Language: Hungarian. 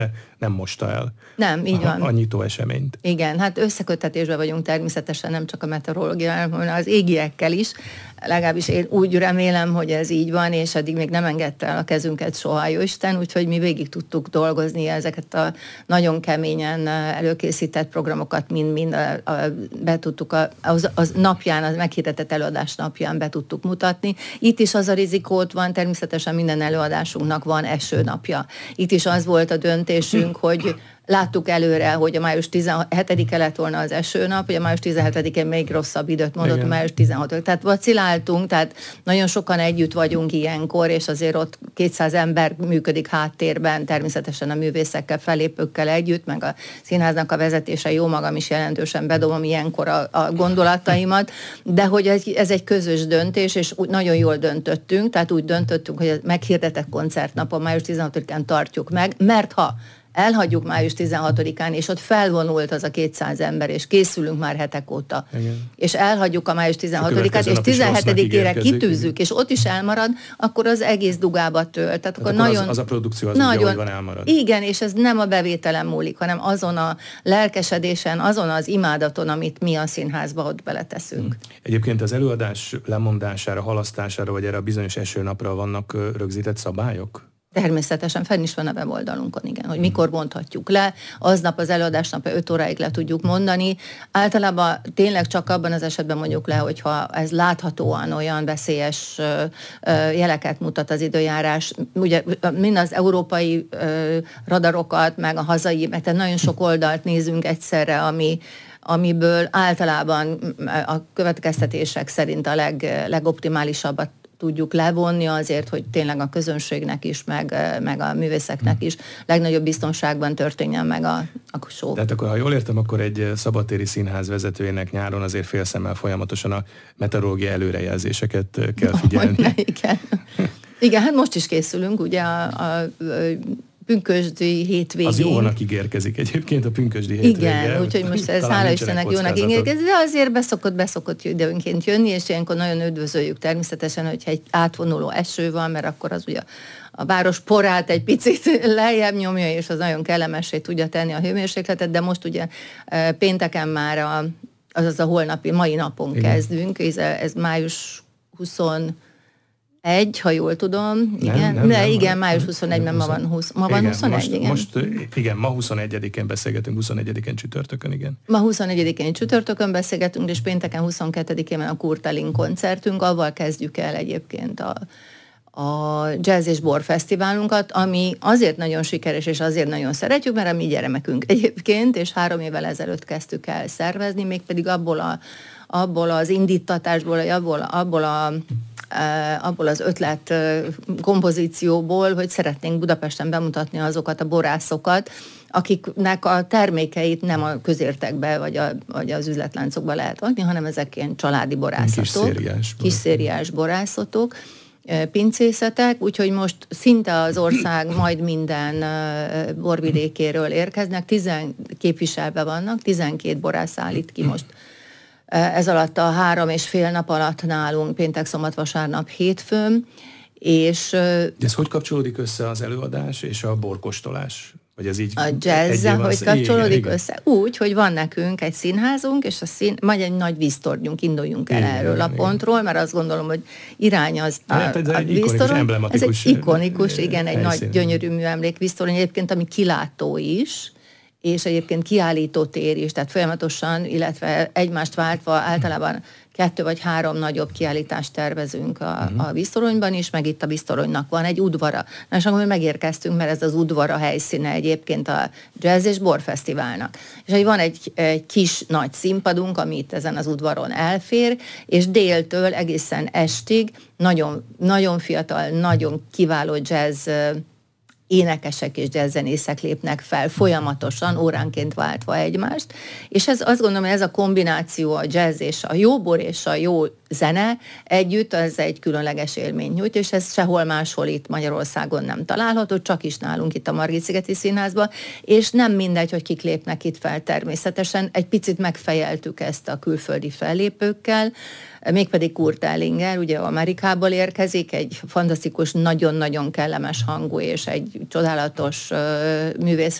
nem mosta el Nem, így van. A nyitó eseményt. Igen, hát összeköttetésben vagyunk természetesen nem csak a meteorológiával, hanem az égiekkel is. Legalábbis én úgy remélem, hogy ez így van, és eddig még nem engedte el a kezünket soha Jóisten, úgyhogy mi végig tudtuk dolgozni ezeket a nagyon keményen előkészített programokat, mind be tudtuk az napján, az meghirdetett előadás napján be tudtuk mutatni. Itt is az a rizikót van, természetesen minden előadásunknak van esőnapja. Itt is az volt a döntésünk, hogy láttuk előre, hogy a május 17-e lett volna az esőnap, hogy a május 17-én még rosszabb időt mondott, igen. Május 16-ig. Tehát vaciláltunk, tehát nagyon sokan együtt vagyunk ilyenkor, és azért ott 200 ember működik háttérben, természetesen a művészekkel, fellépőkkel együtt, meg a színháznak a vezetése, jó magam is jelentősen bedobom ilyenkor a gondolataimat, de hogy ez egy közös döntés, és nagyon jól döntöttünk, tehát úgy döntöttünk, hogy a meghirdetett koncertnapon május 16-án tartjuk meg, mert ha elhagyjuk május 16-án, és ott felvonult az a 200 ember, és készülünk már hetek óta. Igen. És elhagyjuk a május 16-át, és 17-ére kitűzzük, és ott is elmarad, akkor az egész dugába tölt. Tehát akkor nagyon, az a produkció az nagyon, ugye, hogy van elmarad. Igen, és ez nem a bevételen múlik, hanem azon a lelkesedésen, azon az imádaton, amit mi a színházba ott beleteszünk. Egyébként az előadás lemondására, halasztására, vagy erre a bizonyos esőnapra vannak rögzített szabályok? Természetesen fenn is van a weboldalunkon, igen, hogy mikor mondhatjuk le, aznap az előadásnap 5 óráig le tudjuk mondani. Általában tényleg csak abban az esetben mondjuk le, hogyha ez láthatóan olyan veszélyes jeleket mutat az időjárás. Ugye mind az európai radarokat, meg a hazai, meg tehát nagyon sok oldalt nézünk egyszerre, amiből általában a következtetések szerint a legoptimálisabbat tudjuk levonni azért, hogy tényleg a közönségnek is, meg a művészeknek is legnagyobb biztonságban történjen meg a show. Tehát akkor, ha jól értem, akkor egy szabadtéri színház vezetőjének nyáron azért félszemmel folyamatosan a meteorológiai előrejelzéseket kell figyelni. Igen. Igen, hát most is készülünk, ugye a pünkösdi hétvégén. Az jónak ígérkezik egyébként a pünkösdi hétvégén. Igen, úgyhogy most ez hála Istennek jónak ígérkezik, de azért beszokott időnként jönni, és ilyenkor nagyon üdvözöljük természetesen, hogyha egy átvonuló eső van, mert akkor az ugye a város porát egy picit lejjebb nyomja, és az nagyon kellemessé tudja tenni a hőmérsékletet, de most ugye pénteken már azaz a mai napon igen. kezdünk, ez május 21, ha jól tudom, igen. Nem, május 21, mert ma van 21, igen. Igen, ma 21-én beszélgetünk, 21-én csütörtökön, igen. Ma 21-én csütörtökön beszélgetünk, és pénteken 22-én a Kurtalin koncertünk, avval kezdjük el egyébként a Jazz és Bor Fesztiválunkat, ami azért nagyon sikeres, és azért nagyon szeretjük, mert a mi gyermekünk egyébként, és 3 évvel ezelőtt kezdtük el szervezni, mégpedig abból az indítatásból, abból az ötlet kompozícióból, hogy szeretnénk Budapesten bemutatni azokat a borászokat, akiknek a termékeit nem a közértekbe vagy az üzletláncokba lehet adni, hanem ezek ilyen családi borászatok, kis szériás borászatok, pincészetek, úgyhogy most szinte az ország majd minden borvidékéről érkeznek, 10 képviselve vannak, 12 borász állít ki most ez alatt a 3,5 nap alatt nálunk, péntek, szombat, vasárnap, hétfőn, és... De ez hogy kapcsolódik össze az előadás és a borkóstolás? Vagy ez így a jazz-zel, hogy kapcsolódik össze? Úgy, hogy van nekünk egy színházunk, és majd egy nagy víztornyunk, induljunk el erről a pontról, mert azt gondolom, hogy irány az a víztorony. Ez egy ikonikus, igen, egy nagy gyönyörű műemlék víztorony, egyébként, ami kilátó is, és egyébként kiállító tér is, tehát folyamatosan, illetve egymást váltva általában 2 vagy 3 nagyobb kiállítást tervezünk a víztoronyban is, meg itt a víztoronynak van egy udvara. Na, és akkor megérkeztünk, mert ez az udvara helyszíne egyébként a Jazz és Bor Fesztiválnak. És hogy van egy kis nagy színpadunk, ami itt ezen az udvaron elfér, és déltől egészen estig nagyon, nagyon fiatal, nagyon kiváló jazz énekesek és jazzzenészek lépnek fel folyamatosan, óránként váltva egymást, és ez azt gondolom, hogy ez a kombináció, a jazz és a jó bor és a jó zene együtt, az egy különleges élmény nyújt, és ez sehol máshol itt Magyarországon nem található, csak is nálunk itt a Margit-szigeti Színházban, és nem mindegy, hogy kik lépnek itt fel természetesen. Egy picit megfejeltük ezt a külföldi fellépőkkel, mégpedig Kurt Ellinger, ugye Amerikából érkezik, egy fantasztikus, nagyon-nagyon kellemes hangú és egy csodálatos művész